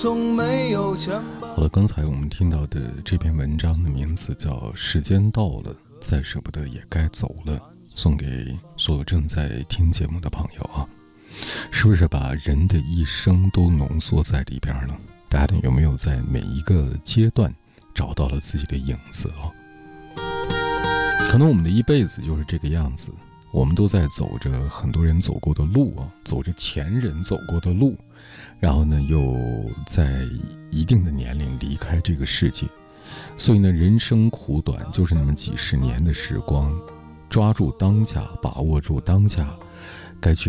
好了，刚才我们听到的这篇文章的名字叫《时间到了，再舍不得也该走了》，送给所有正在听节目的朋友啊。是不是把人的一生都浓缩在里边了？大家有没有在每一个阶段找到了自己的影子哦？可能我们的一辈子就是这个样子，我们都在走着很多人走过的路啊，走着前人走过的路，然后呢，又在一定的年龄离开这个世界。所以呢，人生苦短，就是那么几十年的时光，抓住当下，把握住当下，该去